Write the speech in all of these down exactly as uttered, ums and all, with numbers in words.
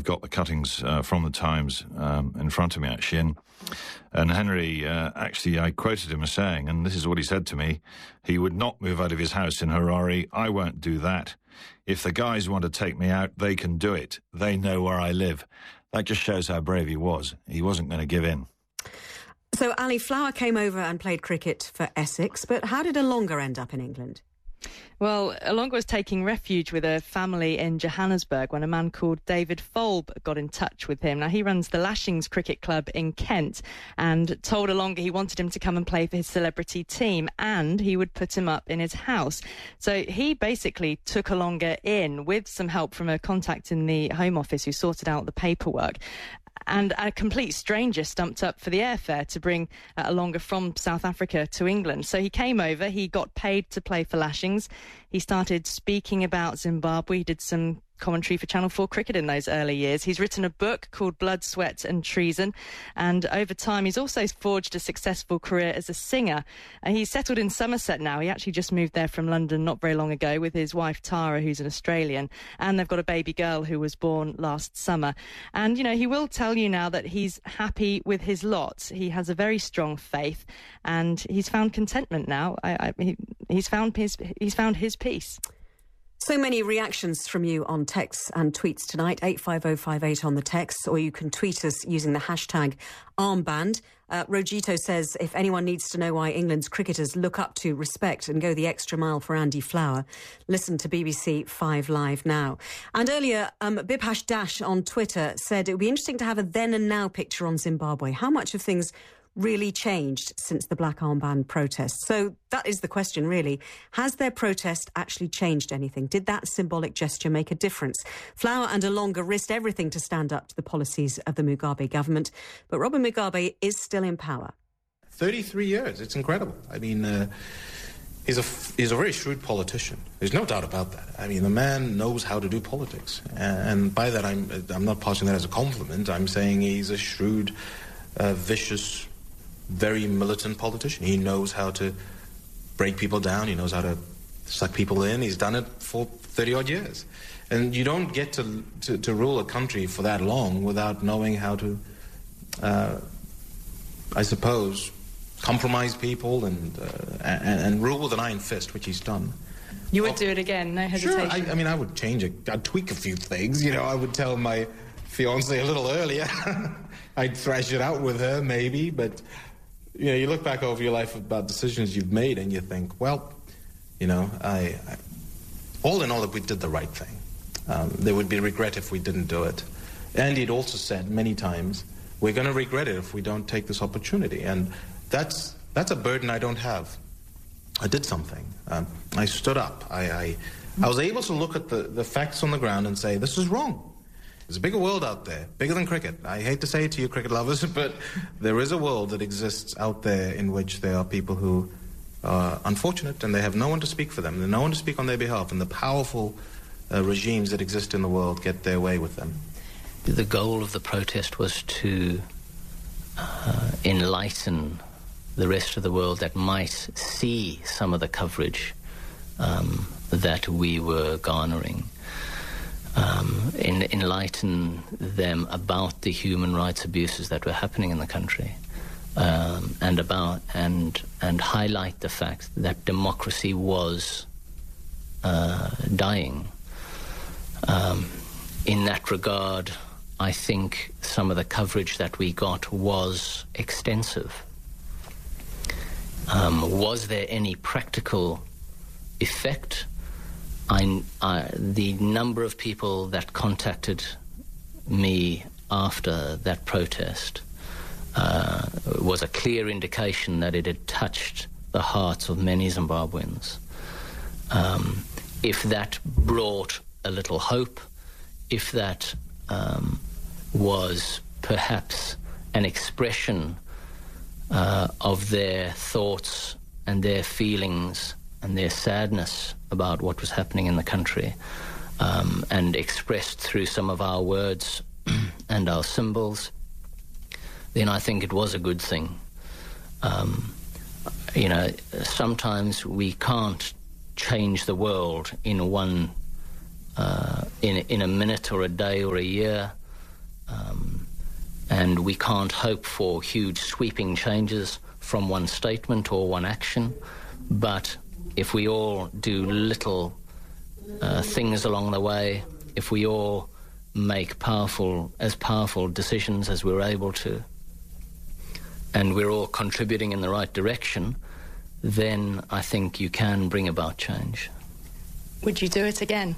I've got the cuttings uh, from the Times um, in front of me, actually, and, and Henry, uh, actually, I quoted him as saying, and this is what he said to me, he would not move out of his house in Harare. I won't do that. If the guys want to take me out, they can do it. They know where I live. That just shows how brave he was. He wasn't going to give in. So Ali Flower came over and played cricket for Essex, but how did Alonga end up in England? Well, Alonga was taking refuge with a family in Johannesburg when a man called David Folb got in touch with him. Now, he runs the Lashings Cricket Club in Kent and told Alonga he wanted him to come and play for his celebrity team and he would put him up in his house. So he basically took Alonga in with some help from a contact in the Home Office who sorted out the paperwork. And a complete stranger stumped up for the airfare to bring uh, Alonga from South Africa to England. So he came over, he got paid to play for Lashings. He started speaking about Zimbabwe. He did some commentary for Channel four Cricket in those early years. He's written a book called Blood, Sweat and Treason. And over time, he's also forged a successful career as a singer. And he's settled in Somerset now. He actually just moved there from London not very long ago with his wife, Tara, who's an Australian. And they've got a baby girl who was born last summer. And, you know, he will tell you now that he's happy with his lot. He has a very strong faith and he's found contentment now. I, I, he, he's found his, he's found his peace. So many reactions from you on texts and tweets tonight, eight five oh five eight on the text, or you can tweet us using the hashtag armband. Uh, Rojito says, if anyone needs to know why England's cricketers look up to, respect and go the extra mile for Andy Flower, listen to B B C Five Live now. And earlier, um, Bibhash Dash on Twitter said it would be interesting to have a then and now picture on Zimbabwe. How much of things really changed since the Black Armband protest? So that is the question, really. Has their protest actually changed anything? Did that symbolic gesture make a difference? Flower and Alonga risked everything to stand up to the policies of the Mugabe government, but Robert Mugabe is still in power. thirty-three years, it's incredible. I mean, uh, he's a he's a very shrewd politician. There's no doubt about that. I mean, the man knows how to do politics, and by that I'm I'm not passing that as a compliment. I'm saying he's a shrewd, uh, vicious, very militant politician. He knows how to break people down. He knows how to suck people in. He's done it for thirty odd years. And you don't get to, to, to rule a country for that long without knowing how to, uh, I suppose, compromise people and, uh, and and rule with an iron fist, which he's done. You would oh, do it again, no hesitation? Sure, I, I mean, I would change it. I'd tweak a few things. You know, I would tell my fiancée a little earlier. I'd thrash it out with her, maybe, but you know, you look back over your life about decisions you've made and you think, well, you know, I, I all in all, we did the right thing. Um, there would be regret if we didn't do it. And he'd also said many times, we're going to regret it if we don't take this opportunity. And that's that's a burden I don't have. I did something. Um, I stood up. I, I, I was able to look at the, the facts on the ground and say, this is wrong. There's a bigger world out there, bigger than cricket. I hate to say it to you, cricket lovers, but there is a world that exists out there in which there are people who are unfortunate and they have no one to speak for them. There's no one to speak on their behalf, and the powerful uh, regimes that exist in the world get their way with them. The goal of the protest was to uh, enlighten the rest of the world that might see some of the coverage um, that we were garnering. Um, in, enlighten them about the human rights abuses that were happening in the country, um, and about and and highlight the fact that democracy was uh, dying. Um, in that regard, I think some of the coverage that we got was extensive. Um, was there any practical effect? I, I, the number of people that contacted me after that protest uh, was a clear indication that it had touched the hearts of many Zimbabweans. Um, if that brought a little hope, if that um, was perhaps an expression uh, of their thoughts and their feelings and their sadness about what was happening in the country, um, and expressed through some of our words and our symbols, then I think it was a good thing. Um, you know, sometimes we can't change the world in one, uh, in, in a minute or a day or a year. and we can't hope for huge sweeping changes from one statement or one action, but if we all do little uh, things along the way, if we all make powerful, as powerful decisions as we're able to, and we're all contributing in the right direction, then I think you can bring about change. Would you do it again?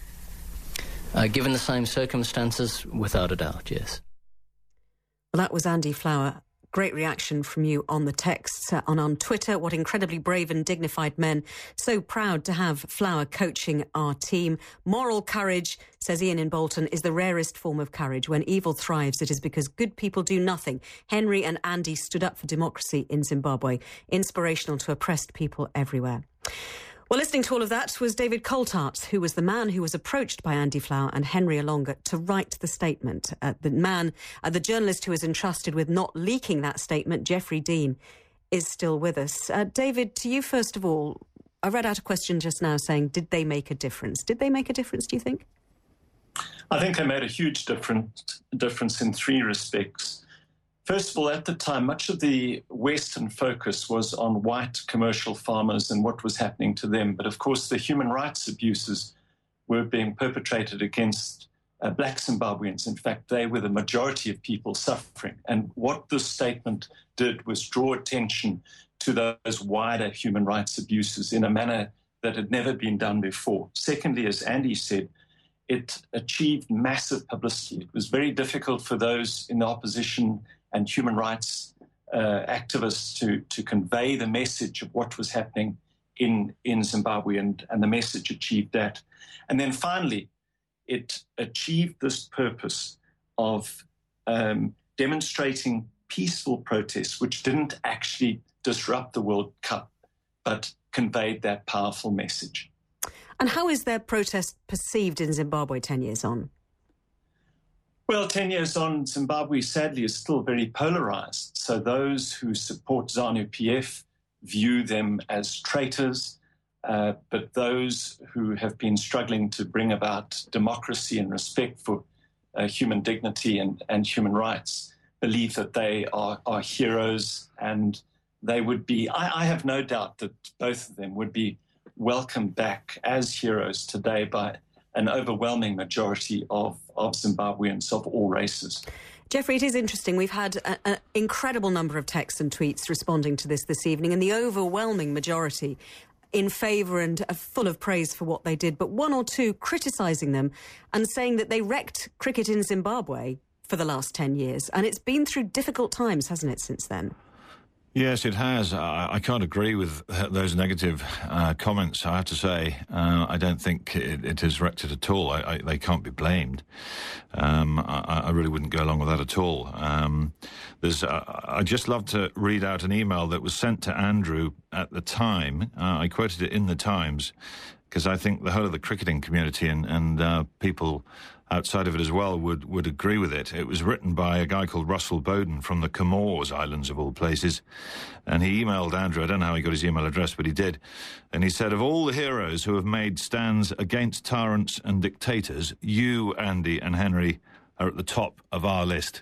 Uh, given the same circumstances, without a doubt, yes. Well, that was Andy Flower. Great reaction from you on the texts uh, and on Twitter. What incredibly brave and dignified men. So proud to have Flower coaching our team. Moral courage, says Ian in Bolton, is the rarest form of courage. When evil thrives, it is because good people do nothing. Henry and Andy stood up for democracy in Zimbabwe. Inspirational to oppressed people everywhere. Well, listening to all of that was David Coltart, who was the man who was approached by Andy Flower and Henry Olonga to write the statement. Uh, the man, uh, the journalist who was entrusted with not leaking that statement, Jeffrey Dean, is still with us. Uh, David, to you first of all, I read out a question just now saying, did they make a difference? Did they make a difference, do you think? I think they made a huge difference, difference in three respects. First of all, at the time, much of the Western focus was on white commercial farmers and what was happening to them. But of course, the human rights abuses were being perpetrated against uh, black Zimbabweans. In fact, they were the majority of people suffering. And what this statement did was draw attention to those wider human rights abuses in a manner that had never been done before. Secondly, as Andy said, it achieved massive publicity. It was very difficult for those in the opposition and human rights uh, activists to, to convey the message of what was happening in, in Zimbabwe, and, and the message achieved that. And then finally, it achieved this purpose of um, demonstrating peaceful protests, which didn't actually disrupt the World Cup, but conveyed that powerful message. And how is their protest perceived in Zimbabwe ten years on? Well, ten years on, Zimbabwe, sadly, is still very polarized. So those who support ZANU-P F view them as traitors, uh, but those who have been struggling to bring about democracy and respect for uh, human dignity and, and human rights believe that they are, are heroes, and they would be, I, I have no doubt that both of them would be welcomed back as heroes today by an overwhelming majority of, of Zimbabweans of all races. Jeffrey, it is interesting. We've had an incredible number of texts and tweets responding to this this evening, and the overwhelming majority in favour and uh, full of praise for what they did, but one or two criticising them and saying that they wrecked cricket in Zimbabwe for the last ten years. And it's been through difficult times, hasn't it, since then? Yes, it has. I, I can't agree with those negative uh, comments, I have to say. Uh, I don't think it, it has wrecked it at all. I, I, they can't be blamed. Um, I, I really wouldn't go along with that at all. Um, there's, uh, I'd just love to read out an email that was sent to Andrew at the time. Uh, I quoted it in the Times because I think the whole of the cricketing community and, and uh, people outside of it as well would, would agree with it. It was written by a guy called Russell Bowden from the Comores Islands, of all places. And he emailed Andrew. I don't know how he got his email address, but he did. And he said, of all the heroes who have made stands against tyrants and dictators, you, Andy and Henry, are at the top of our list.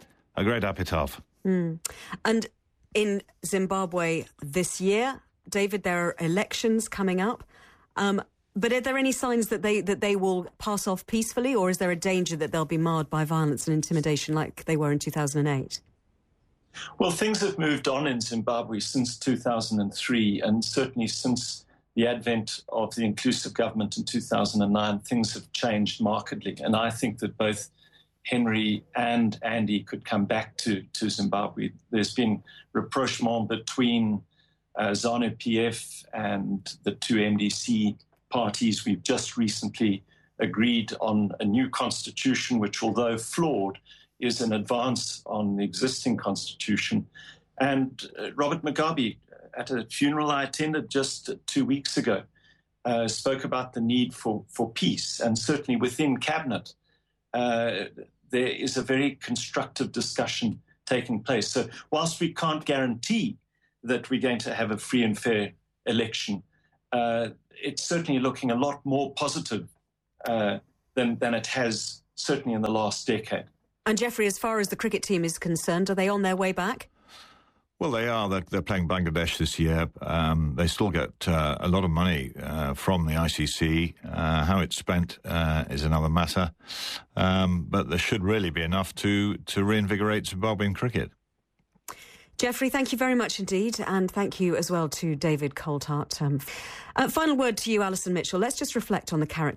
A great epitaph. Mm. And in Zimbabwe this year, David, there are elections coming up. Um, But are there any signs that they that they will pass off peacefully, or is there a danger that they'll be marred by violence and intimidation like they were in two thousand eight? Well, things have moved on in Zimbabwe since two thousand three, and certainly since the advent of the inclusive government in two thousand nine, things have changed markedly. And I think that both Henry and Andy could come back to, to Zimbabwe. There's been rapprochement between uh, ZANU-P F and the two M D C parties. We've just recently agreed on a new constitution, which, although flawed, is an advance on the existing constitution. And uh, Robert Mugabe, at a funeral I attended just two weeks ago, uh, spoke about the need for, for peace. And certainly within cabinet, uh, there is a very constructive discussion taking place. So whilst we can't guarantee that we're going to have a free and fair election, uh, it's certainly looking a lot more positive uh, than, than it has certainly in the last decade. And Geoffrey, as far as the cricket team is concerned, are they on their way back? Well, they are. They're, they're playing Bangladesh this year. Um, they still get uh, a lot of money uh, from the I C C. Uh, how it's spent uh, is another matter. Um, but there should really be enough to, to reinvigorate Zimbabwean cricket. Geoffrey, thank you very much indeed. And thank you as well to David Coltart. Um, uh, final word to you, Alison Mitchell. Let's just reflect on the character